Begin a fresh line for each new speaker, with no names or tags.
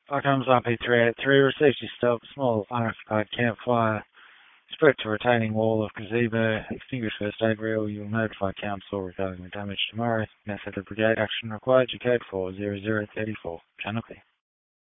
Icons RP383 received your stop. Small unoccupied campfire. Spread to retaining wall of gazebo. Extinguish first aid reel. You will notify council regarding the damage tomorrow. Method of brigade action required. Your code 40034. Channel clear.